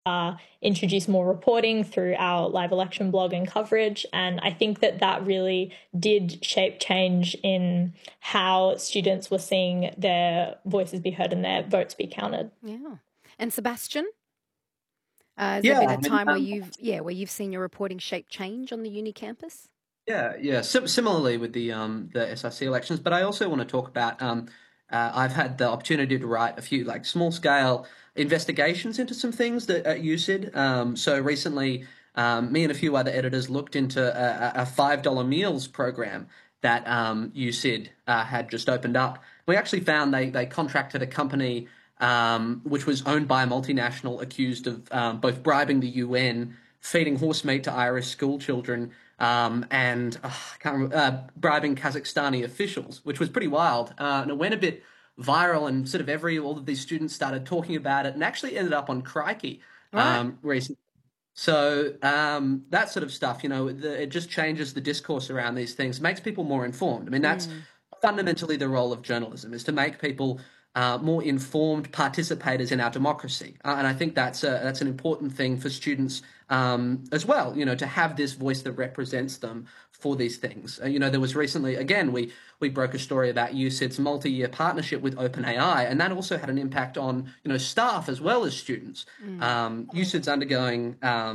introduce more reporting through our live election blog and coverage. And I think that that really did shape change in how students were seeing their voices be heard and their votes be counted. Yeah. And Sebastian, has Yeah, there been I a mean, time where you've seen your reporting shape change on the uni campus? yeah. Similarly with the SRC elections, but I also want to talk about I've had the opportunity to write a few like small scale investigations into some things that at USyd. So recently, me and a few other editors looked into a $5 meals program that USyd had just opened up. We actually found they contracted a company which was owned by a multinational accused of both bribing the UN, feeding horse meat to Irish school children, and I can't remember, bribing Kazakhstani officials, which was pretty wild. And it went a bit viral, and sort of all of these students started talking about it, and actually ended up on Crikey Right. recently. So that sort of stuff, it just changes the discourse around these things, makes people more informed. I mean, that's fundamentally the role of journalism, is to make people more informed participators in our democracy. And I think that's an important thing for students as well, to have this voice that represents them for these things. There was recently, again, we broke a story about USyd's multi-year partnership with OpenAI, and that also had an impact on, staff as well as students. USyd's undergoing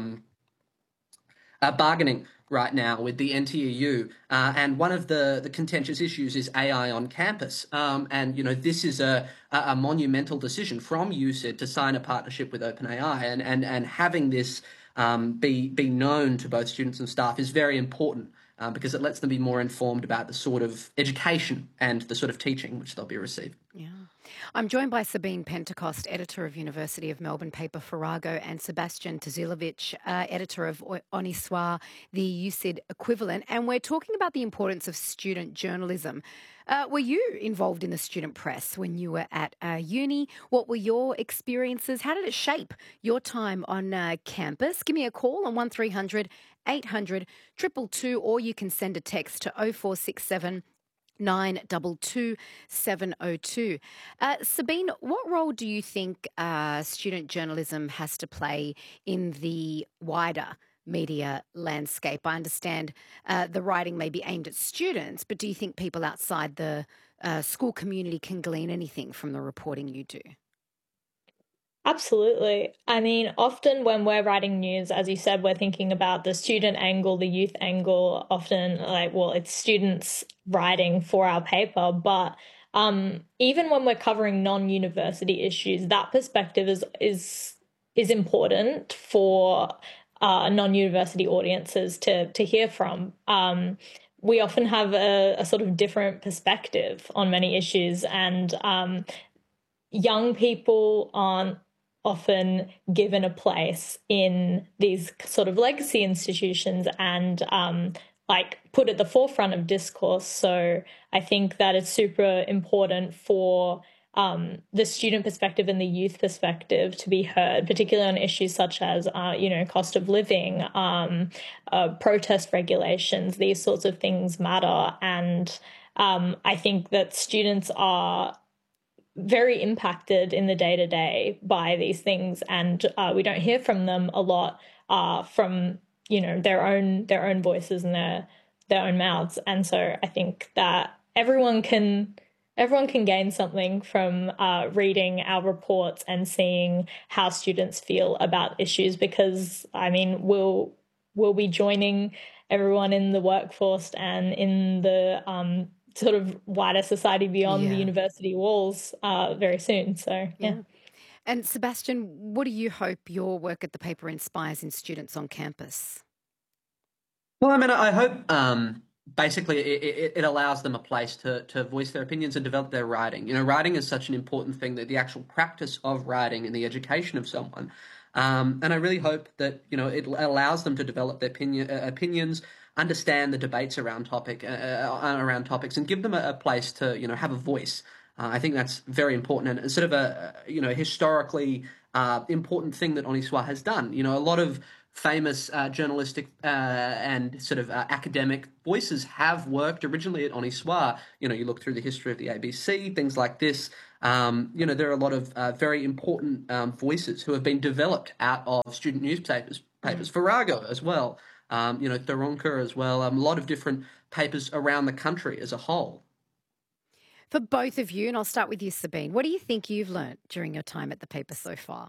bargaining right now with the NTEU, and one of the contentious issues is AI on campus. And this is a monumental decision from USyd to sign a partnership with OpenAI, and having this be known to both students and staff is very important. Because it lets them be more informed about the sort of education and the sort of teaching which they'll be receiving. Yeah. I'm joined by Sabine Pentecost, editor of University of Melbourne paper Farrago, and Sebastian Tazilovic, editor of Oniswa, the USyd equivalent. And we're talking about the importance of student journalism. Were you involved in the student press when you were at uni? What were your experiences? How did it shape your time on campus? Give me a call on 1300 800 222, or you can send a text to 0467 922 702. Sabine, what role do you think student journalism has to play in the wider media landscape? I understand the writing may be aimed at students, but do you think people outside the school community can glean anything from the reporting you do? Absolutely. I mean, often when we're writing news, as you said, we're thinking about the student angle, the youth angle, often like, well, it's students writing for our paper. But even when we're covering non-university issues, that perspective is important for non-university audiences to hear from. We often have a sort of different perspective on many issues, and young people aren't often given a place in these sort of legacy institutions and like put at the forefront of discourse. So I think that it's super important for the student perspective and the youth perspective to be heard, particularly on issues such as, cost of living, protest regulations. These sorts of things matter. And I think that students are very impacted in the day-to-day by these things, and we don't hear from them a lot from their own voices and their own mouths. And so I think that everyone can gain something from reading our reports and seeing how students feel about issues, because I mean we'll be joining everyone in the workforce and in the sort of wider society beyond the university walls very soon. So, yeah. And Sebastian, what do you hope your work at the paper inspires in students on campus? Well, I mean, I hope basically it allows them a place to voice their opinions and develop their writing. Writing is such an important thing, that the actual practice of writing and the education of someone. And I really hope that, it allows them to develop their opinions, understand the debates around topics, and give them a place to, have a voice. I think that's very important, and sort of a historically important thing that Oniswa has done. A lot of famous journalistic and sort of academic voices have worked originally at Honi Soit. You look through the history of the ABC, things like this. There are a lot of very important voices who have been developed out of student newspapers, Farrago as well, Tharunka as well, a lot of different papers around the country as a whole. For both of you, and I'll start with you, Sabine, what do you think you've learnt during your time at the paper so far?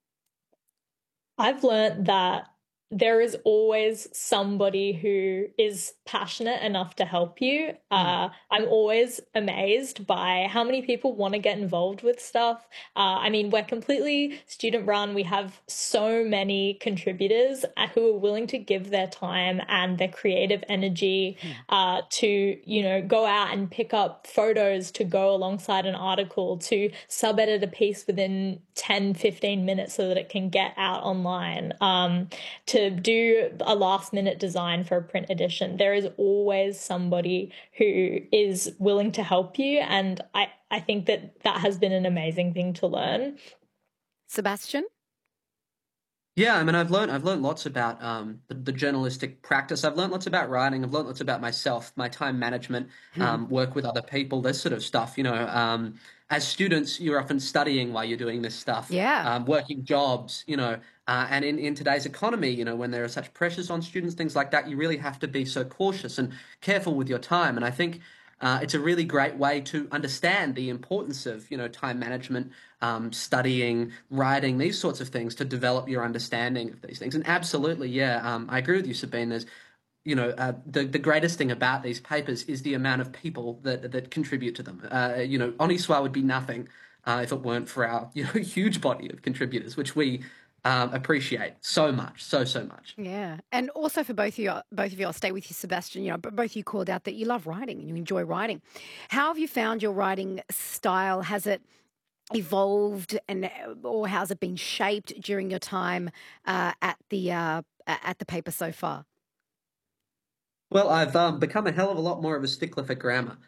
I've learned that there is always somebody who is passionate enough to help you. I'm always amazed by how many people want to get involved with stuff. We're completely student run. We have so many contributors who are willing to give their time and their creative energy to, go out and pick up photos to go alongside an article, to sub-edit a piece within 10, 15 minutes so that it can get out online, to do a last minute design for a print edition. There is always somebody who is willing to help you. And I think that has been an amazing thing to learn. Sebastian? Yeah, I've learned lots about the journalistic practice. I've learned lots about writing. I've learned lots about myself, my time management, work with other people, this sort of stuff. As students, you're often studying while you're doing this stuff. Yeah. Working jobs, and in today's economy, when there are such pressures on students, things like that, you really have to be so cautious and careful with your time. And I think it's a really great way to understand the importance of, time management, studying, writing, these sorts of things to develop your understanding of these things. And absolutely, yeah, I agree with you, Sabine. There's, the greatest thing about these papers is the amount of people that contribute to them. Honi Soit would be nothing if it weren't for our, huge body of contributors, which we appreciate so much, so much. Yeah, and also for both of you, I'll stay with you, Sebastian. But both of you called out that you love writing and you enjoy writing. How have you found your writing style? Has it evolved, or has it been shaped during your time at the paper so far? Well, I've become a hell of a lot more of a stickler for grammar.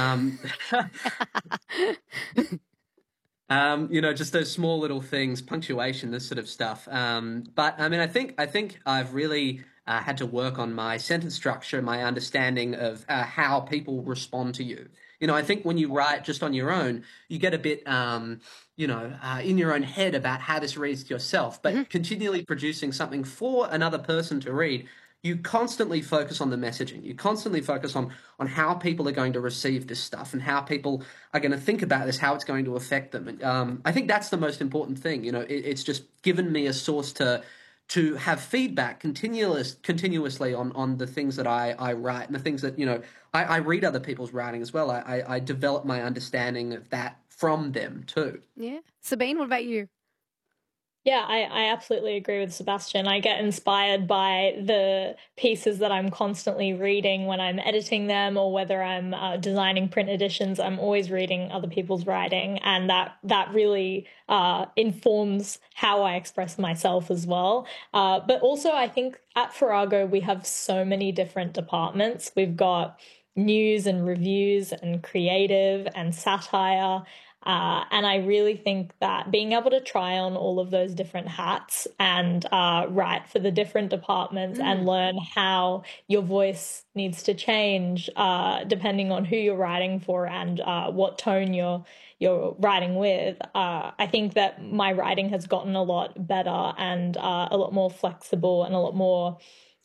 Just those small little things, punctuation, this sort of stuff. But I think I've really had to work on my sentence structure, my understanding of how people respond to you. I think when you write just on your own, you get a bit, in your own head about how this reads to yourself. But continually producing something for another person to read, you constantly focus on the messaging. You constantly focus on how people are going to receive this stuff and how people are going to think about this, how it's going to affect them. And I think that's the most important thing. It's just given me a source to have feedback continuously on the things that I write and the things that, I read other people's writing as well. I develop my understanding of that from them too. Yeah. Sabine, what about you? Yeah, I absolutely agree with Sebastian. I get inspired by the pieces that I'm constantly reading when I'm editing them, or whether I'm designing print editions. I'm always reading other people's writing, and that really informs how I express myself as well. But also, I think at Farrago we have so many different departments. We've got news and reviews and creative and satire. And I really think that being able to try on all of those different hats and write for the different departments and learn how your voice needs to change depending on who you're writing for and what tone you're writing with. I think that my writing has gotten a lot better and a lot more flexible and a lot more.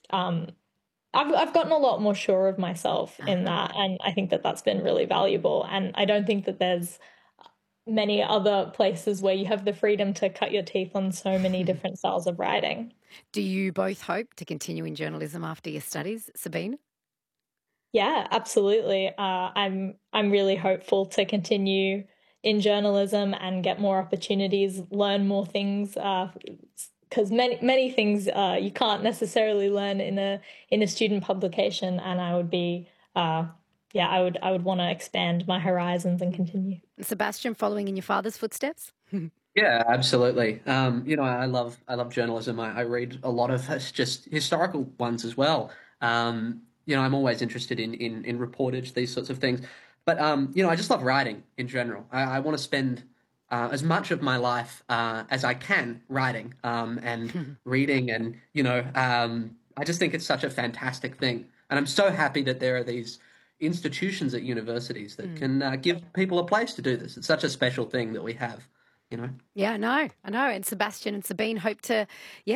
I've gotten a lot more sure of myself in that, and I think that that's been really valuable. And I don't think that there's many other places where you have the freedom to cut your teeth on so many different styles of writing. Do you both hope to continue in journalism after your studies, Sabine? Yeah, absolutely. I'm really hopeful to continue in journalism and get more opportunities, learn more things, because many things you can't necessarily learn in a student publication, and I would be. I would want to expand my horizons and continue. Sebastian, following in your father's footsteps? Yeah, absolutely. I love journalism. I read a lot of just historical ones as well. I'm always interested in reportage, these sorts of things. But I just love writing in general. I want to spend as much of my life as I can writing and reading, and I just think it's such a fantastic thing, and I'm so happy that there are these institutions at universities that can give people a place to do this. It's such a special thing that we have. Yeah, I know. And Sebastian and Sabine hope to,